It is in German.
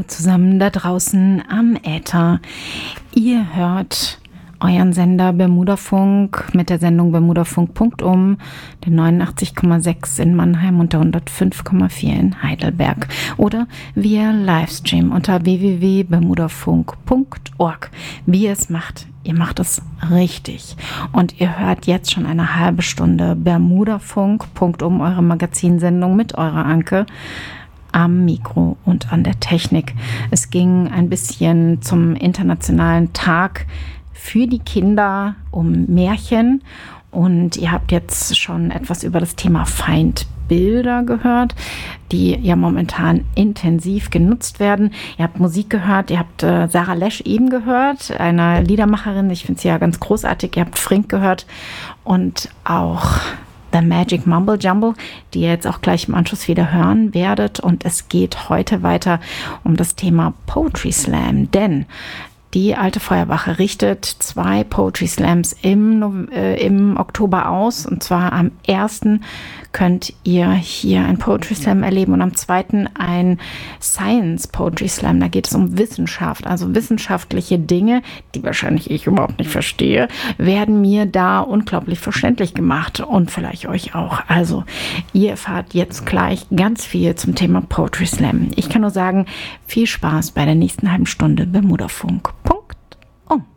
zusammen da draußen am Äther. Ihr hört euren Sender Bermudafunk mit der Sendung Bermudafunk Punktum, den 89,6 in Mannheim und der 105,4 in Heidelberg. Oder via Livestream unter www.bermudafunk.org. Wie ihr es macht, ihr macht es richtig. Und ihr hört jetzt schon eine halbe Stunde Bermudafunk Punktum, eure Magazinsendung mit eurer Anke am Mikro und an der Technik. Es ging ein bisschen zum Internationalen Tag für die Kinder um Märchen und ihr habt jetzt schon etwas über das Thema Feindbilder gehört, die ja momentan intensiv genutzt werden. Ihr habt Musik gehört, ihr habt Sarah Lesch eben gehört, eine Liedermacherin, ich finde sie ja ganz großartig. Ihr habt Frink gehört und auch The Magic Mumble Jumble, die ihr jetzt auch gleich im Anschluss wieder hören werdet. Und es geht heute weiter um das Thema Poetry Slam, denn die Alte Feuerwache richtet 2 Poetry Slams im Oktober aus. Und zwar am 1. könnt ihr hier ein Poetry Slam erleben und am 2. ein Science Poetry Slam. Da geht es um Wissenschaft, also wissenschaftliche Dinge, die wahrscheinlich ich überhaupt nicht verstehe, werden mir da unglaublich verständlich gemacht und vielleicht euch auch. Also ihr erfahrt jetzt gleich ganz viel zum Thema Poetry Slam. Ich kann nur sagen, viel Spaß bei der nächsten halben Stunde Bermudafunk. Punkt.